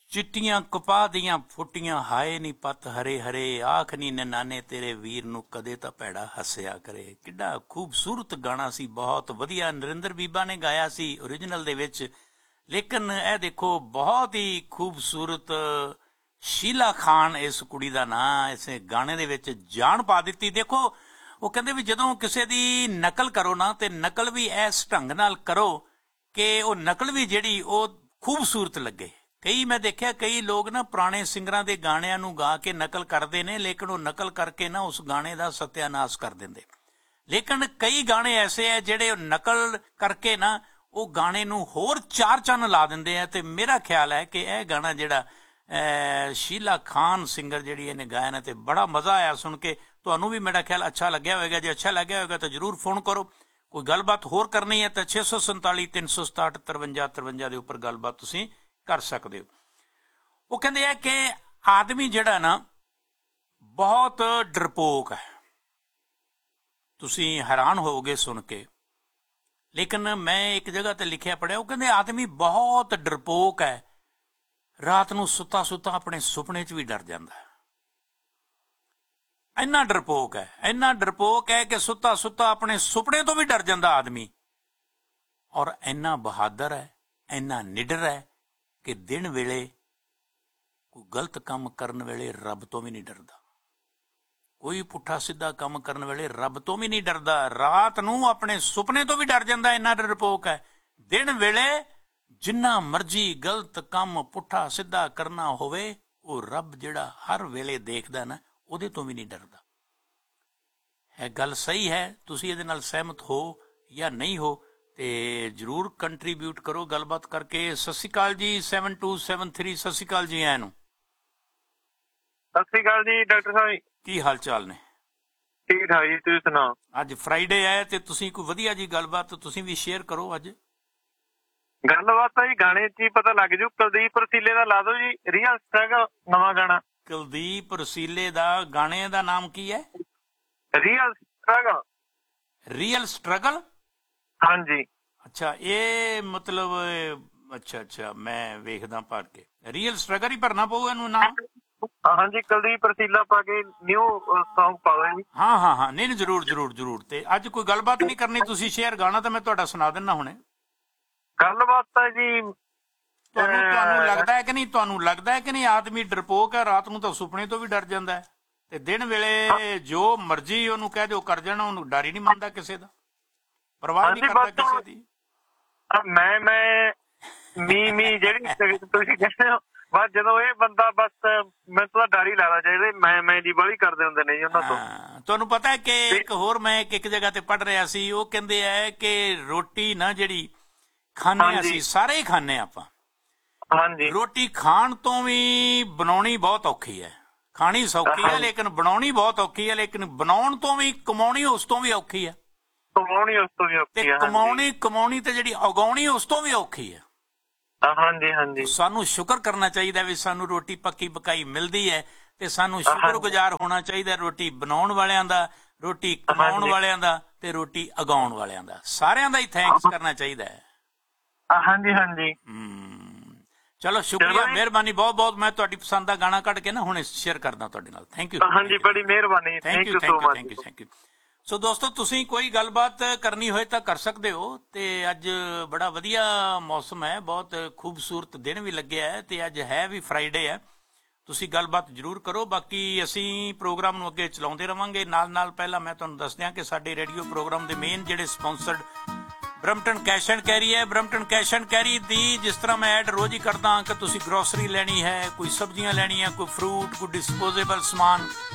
ਚਿੱਟੀਆਂ ਕਪਾਹ ਦੀਆਂ ਫੁੱਟੀਆਂ ਹਾਏ ਨੀ ਪੱਤ ਹਰੇ ਹਰੇ ਆਖ ਨੀ ਨਨਾਨੇ ਤੇਰੇ ਵੀਰ ਨੂੰ ਕਦੇ ਤਾਂ ਭੈੜਾ ਹੱਸਿਆ ਕਰੇ। ਕਿੱਡਾ ਖੂਬਸੂਰਤ ਗਾਣਾ ਸੀ, ਬਹੁਤ ਵਧੀਆ ਨਰਿੰਦਰ ਬੀਬਾ ਨੇ ਗਾਇਆ ਸੀ ਓਰੀਜਨਲ ਦੇ ਵਿੱਚ। ਲੇਕਿਨ ਇਹ ਦੇਖੋ ਬਹੁਤ ਹੀ ਖੂਬਸੂਰਤ ਸ਼ੀਲਾ ਖਾਨ ਇਸ ਕੁੜੀ ਦਾ ਨਾਂ ਇਸ ਗਾਣੇ ਦੇ ਵਿੱਚ ਜਾਨ ਪਾ ਦਿੱਤੀ। ਦੇਖੋ ਉਹ ਕਹਿੰਦੇ ਵੀ ਜਦੋਂ ਕਿਸੇ ਦੀ ਨਕਲ ਕਰੋ ਨਾ ਤੇ ਨਕਲ ਵੀ ਇਸ ਢੰਗ ਨਾਲ ਕਰੋ ਕਿ ਉਹ ਨਕਲ ਵੀ ਜਿਹੜੀ ਉਹ ਖੂਬਸੂਰਤ ਲੱਗੇ। ਕਈ ਮੈਂ ਦੇਖਿਆ ਕਈ ਲੋਕ ਨਾ ਪੁਰਾਣੇ ਸਿੰਗਰਾਂ ਦੇ ਗਾਣਿਆਂ ਨੂੰ ਗਾ ਕੇ ਨਕਲ ਕਰਦੇ ਨੇ, ਲੇਕਿਨ ਉਹ ਨਕਲ ਕਰਕੇ ਨਾ ਉਸ ਗਾਣੇ ਦਾ ਸਤਿਆਨਾਸ਼ ਕਰ ਦਿੰਦੇ। ਲੇਕਿਨ ਕਈ ਗਾਣੇ ਐਸੇ ਹੈ ਜਿਹੜੇ ਨਕਲ ਕਰਕੇ ਨਾ ਉਹ ਗਾਣੇ ਨੂੰ ਹੋਰ ਚਾਰ ਚੰਨ ਲਾ ਦਿੰਦੇ ਆ। ਤੇ ਮੇਰਾ ਖਿਆਲ ਹੈ ਕਿ ਇਹ ਗਾਣਾ ਜਿਹੜਾ ਸ਼ੀਲਾ ਖਾਨ ਸਿੰਗਰ ਜਿਹੜੀ ਇਹਨੇ ਗਾਇਆ ਨਾ ਤੇ ਬੜਾ ਮਜ਼ਾ ਆਇਆ ਸੁਣ ਕੇ। ਤੁਹਾਨੂੰ ਵੀ ਮੇਰਾ ਖਿਆਲ ਅੱਛਾ ਲੱਗਿਆ ਹੋਵੇਗਾ। ਜੇ ਅੱਛਾ ਲੱਗਿਆ ਹੋਵੇਗਾ ਤਾਂ ਜ਼ਰੂਰ ਫੋਨ ਕਰੋ। ਕੋਈ ਗੱਲਬਾਤ ਹੋਰ ਕਰਨੀ ਹੈ ਤਾਂ 647 367 53 53 ਦੇ ਉੱਪਰ ਗੱਲਬਾਤ ਤੁਸੀਂ ਕਰ ਸਕਦੇ ਹੋ। ਉਹ ਕਹਿੰਦੇ ਆ ਕਿ ਆਦਮੀ ਜਿਹੜਾ ਨਾ ਬਹੁਤ ਡਰਪੋਕ ਹੈ। ਤੁਸੀਂ ਹੈਰਾਨ ਹੋਵੋਗੇ ਸੁਣ ਕੇ, ਲੇਕਿਨ ਮੈਂ ਇੱਕ ਜਗ੍ਹਾ ਤੇ ਲਿਖਿਆ ਪੜਿਆ, ਉਹ ਕਹਿੰਦੇ ਆਦਮੀ ਬਹੁਤ ਡਰਪੋਕ ਹੈ, ਰਾਤ ਨੂੰ ਸੁੱਤਾ ਸੁੱਤਾ ਆਪਣੇ ਸੁਪਨੇ 'ਚ ਵੀ ਡਰ ਜਾਂਦਾ ਹੈ। ਇੰਨਾ ਡਰਪੋਕ ਹੈ, ਇੰਨਾ ਡਰਪੋਕ ਹੈ ਕਿ ਸੁੱਤਾ ਸੁੱਤਾ ਆਪਣੇ ਸੁਪਨੇ ਤੋਂ ਵੀ ਡਰ ਜਾਂਦਾ ਆਦਮੀ। ਔਰ ਇੰਨਾ ਬਹਾਦਰ ਹੈ, ਇੰਨਾ ਨਿਡਰ ਹੈ ਕਿ ਦਿਨ ਵੇਲੇ ਕੋਈ ਗਲਤ ਕੰਮ ਕਰਨ ਵੇਲੇ ਰੱਬ ਤੋਂ ਵੀ ਨਹੀਂ ਡਰਦਾ। ਕੋਈ ਪੁੱਠਾ ਸਿੱਧਾ ਕੰਮ ਕਰਨ ਵੇਲੇ ਰੱਬ ਤੋਂ ਵੀ ਨਹੀਂ ਡਰਦਾ। ਰਾਤ ਨੂੰ ਆਪਣੇ ਸੁਪਨੇ ਤੋਂ ਵੀ ਡਰ ਜਾਂਦਾ, ਇੰਨਾ ਡਰਪੋਕ ਹੈ। ਦਿਨ ਵੇਲੇ ਜਿੰਨਾ ਮਰਜ਼ੀ ਗਲਤ ਕੰਮ ਪੁੱਠਾ ਸਿੱਧਾ ਕਰਨਾ ਹੋਵੇ, ਉਹ ਰੱਬ ਜਿਹੜਾ ਹਰ ਵੇਲੇ ਦੇਖਦਾ ਨਾ, ਉਹਦੇ ਤੋਂ ਵੀ ਨਹੀਂ ਡਰਦਾ। ਇਹ ਗੱਲ ਸਹੀ ਹੈ। ਤੁਸੀਂ ਇਹਦੇ ਨਾਲ ਸਹਿਮਤ ਹੋ ਜਾਂ ਨਹੀਂ ਹੋ ਤੇ ਜ਼ਰੂਰ ਕੰਟਰੀਬਿਊਟ ਕਰੋ ਗੱਲਬਾਤ ਕਰਕੇ। ਸਤਿ ਸ਼੍ਰੀ ਅਕਾਲ ਜੀ 7273। ਸਤਿ ਸ਼੍ਰੀ ਅਕਾਲ ਜੀ। ਐਨੂੰ ਸਤਿ ਸ਼੍ਰੀ ਅਕਾਲ ਜੀ ਡਾਕਟਰ ਸਾਹਿਬ, ਕੀ ਹਾਲ ਚਾਲ ਨੇ? ਠੀਕ ਠਾਕ ਜੀ, ਤੁਸੀਂ ਸੁਣਾਓ? ਅੱਜ ਫਰਾਈਡੇ ਹੈ ਤੇ ਤੁਸੀਂ ਕੋਈ ਵਧੀਆ ਜੀ ਗੱਲਬਾਤ ਤੁਸੀਂ ਵੀ ਸ਼ੇਅਰ ਕਰੋ। ਅੱਜ ਗੱਲਬਾਤ ਤਾਂ ਜੀ ਗਾਣੇ 'ਚ ਹੀ ਪਤਾ ਲੱਗ ਜੂ। ਕੁਲਦੀਪ ਰਸੀਲੇ ਦਾ ਲਾ ਦਿਓ ਜੀ, ਰੀਅਲ ਸਟਰਗਲ ਨਵਾਂ ਗਾਣਾ। ਕੁਲਦੀਪ ਰਸੀਲੇ ਦਾ ਗਾਣੇ ਦਾ ਨਾਮ ਕੀ ਹੈ? Real struggle. Real struggle? ਹਾਂਜੀ। ਅੱਛਾ, ਇਹ ਮਤਲਬ ਅੱਛਾ ਮੈਂ ਵੇਖਦਾ ਪੜ ਕੇ। ਰੀਅਲ ਸਟਰਗਲ ਹੀ ਭਰਨਾ ਪਊ ਇਹਨੂੰ ਨਾਮ? ਹਾਂਜੀ, ਕੁਲਦੀਪ ਰਸੀਲਾ ਪਾ ਕੇ ਨਿਊ ਸੌਂਗ ਪਾਓ ਜੀ। ਹਾਂ ਨਹੀਂ ਜ਼ਰੂਰ। ਤੇ ਅੱਜ ਕੋਈ ਗੱਲਬਾਤ ਨਹੀਂ ਕਰਨੀ, ਤੁਸੀਂ ਸ਼ੇਅਰ ਗਾਣਾ ਤਾਂ ਮੈਂ ਤੁਹਾਡਾ ਸੁਣਾ ਦਿੰਦਾ ਹੁਣੇ। ਗੱਲਬਾਤ ਤਾਂ ਜੀ ਤੁਹਾਨੂੰ ਲੱਗਦਾ ਹੈ ਕਿ ਨਹੀਂ ਆਦਮੀ ਡਰਪੋਕ ਹੈ, ਰਾਤ ਨੂੰ ਤਾਂ ਸੁਪਨੇ ਤੋਂ ਵੀ ਡਰ ਜਾਂਦਾ ਹੈ ਤੇ ਦਿਨ ਵੇਲੇ ਜੋ ਮਰਜ਼ੀ ਉਹਨੂੰ ਕਹਿ ਦਿਓ ਕਰ ਜਾਣਾ, ਉਹਨੂੰ ਡਰ ਹੀ ਨਹੀਂ ਮੰਨਦਾ ਕਿਸੇ ਦਾ, ਪਰਵਾਹ ਨਹੀਂ ਕਰਦਾ ਕਿਸੇ ਦੀ। ਮੈਂ ਜਿਹੜੀ ਤੁਸੀਂ ਕਹਿੰਦੇ ਹੋ, ਬਸ ਜਦੋਂ ਇਹ ਬੰਦਾ ਬਸ ਮੈਨੂੰ ਤਾਂ ਡਰ ਹੀ ਲੱਗਦਾ ਚਾਹੀਦਾ। ਮੈਂ ਦੀ ਬੜੀ ਕਰਦੇ ਹੁੰਦੇ ਨੇ ਜੀ ਉਹਨਾਂ ਤੋਂ। ਤੁਹਾਨੂੰ ਪਤਾ ਹੈ ਕਿ ਇੱਕ ਹੋਰ ਮੈਂ ਇੱਕ ਜਗ੍ਹਾ ਤੇ ਪੜ੍ਹ ਰਿਹਾ ਸੀ, ਉਹ ਕਹਿੰਦੇ ਹੈ ਕਿ ਰੋਟੀ ਨਾ ਜਿਹੜੀ ਖਾਂਦੇ ਅਸੀਂ ਸਾਰੇ ਹੀ ਖਾਂਦੇ ਆਪਾਂ। ਹਾਂਜੀ, ਰੋਟੀ ਖਾਣ ਤੋਂ ਵੀ ਬਣਾਉਣੀ ਬਹੁਤ ਔਖੀ ਹੈ। ਖਾਣੀ ਸੌਖੀ ਹੈ ਲੇਕਿਨ ਬਣਾਉਣੀ ਬਹੁਤ ਔਖੀ ਹੈ। ਲੇਕਿਨ ਬਣਾਉਣ ਤੋਂ ਵੀ ਕਮਾਉਣੀ ਉਸ ਤੋਂ ਵੀ ਔਖੀ ਹੈ। ਕਮਾਉਣੀ ਤੇ ਜਿਹੜੀ ਉਗਾਉਣੀ ਉਸ ਤੋਂ ਵੀ ਔਖੀ ਹੈ। ਹਾਂਜੀ। ਸਾਨੂੰ ਸ਼ੁਕਰ ਕਰਨਾ ਚਾਹੀਦਾ ਵੀ ਸਾਨੂੰ ਰੋਟੀ ਪੱਕੀ ਪਕਾਈ ਮਿਲਦੀ ਹੈ ਤੇ ਸਾਨੂੰ ਸ਼ੁਕਰਗੁਜ਼ਾਰ ਹੋਣਾ ਚਾਹੀਦਾ ਰੋਟੀ ਬਣਾਉਣ ਵਾਲਿਆਂ ਦਾ, ਰੋਟੀ ਕਮਾਉਣ ਵਾਲਿਆਂ ਦਾ ਤੇ ਰੋਟੀ ਉਗਾਉਣ ਵਾਲਿਆਂ ਦਾ। ਸਾਰਿਆਂ ਦਾ ਹੀ ਥੈਂਕਸ ਕਰਨਾ ਚਾਹੀਦਾ ਹੈ। ਹਾਂਜੀ। ਚਲੋ ਸ਼ੁਕਰੀਆ, ਮਿਹਰਬਾਨੀ ਬਹੁਤ। ਮੈਂ ਤੁਹਾਡੀ ਪਸੰਦ ਦਾ ਗਾਣਾ ਕੱਢ ਕੇ ਨਾ ਹੁਣ ਸ਼ੇਅਰ ਕਰਦਾ ਤੁਹਾਡੇ ਨਾਲ। Thank you. ਹਾਂਜੀ, ਬੜੀ ਮਿਹਰਬਾਨੀ। Thank you. ਸੋ ਦੋਸਤੋ, ਤੁਸੀਂ ਕੋਈ ਗੱਲਬਾਤ ਕਰਨੀ ਹੋਏ ਤਾਂ ਕਰ ਸਕਦੇ ਹੋ। ਤੇ ਅੱਜ ਬੜਾ ਵਧੀਆ ਮੌਸਮ ਹੈ, ਬਹੁਤ ਖੂਬਸੂਰਤ ਦਿਨ ਵੀ ਲੱਗਿਆ ਹੈ ਤੇ ਅੱਜ ਹੈ ਵੀ ਫਰਾਈਡੇ ਹੈ। ਤੁਸੀਂ ਗੱਲਬਾਤ ਜ਼ਰੂਰ ਕਰੋ। ਬਾਕੀ ਅਸੀਂ ਪ੍ਰੋਗਰਾਮ ਨੂੰ ਅੱਗੇ ਚਲਾਉਂਦੇ ਰਵਾਂਗੇ ਨਾਲ ਪਹਿਲਾਂ ਮੈਂ ਤੁਹਾਨੂੰ ਦੱਸ ਦਿਆਂ ਕਿ ਸਾਡੇ ਰੇਡੀਓ ਪ੍ਰੋਗਰਾਮ ਦੇ ਮੇਨ ਜਿਹੜੇ sponsored Brampton cash and carry ਹੈ। ਬਰਮਟਨ ਕੈਸ਼ ਐਂਡ ਕੈਰੀ ਦੀ ਜਿਸ ਤਰ੍ਹਾਂ ਮੈਂ ਐਡ ਰੋਜ਼ ਹੀ ਕਰਦਾ ਕਿ ਤੁਸੀਂ ਗਰੋਸਰੀ ਲੈਣੀ ਹੈ, ਕੋਈ ਸਬਜ਼ੀਆਂ ਲੈਣੀਆਂ, ਕੋਈ ਫਰੂਟ, ਕੋਈ ਡਿਸਪੋਜ਼ੇਬਲ ਸਮਾਨ,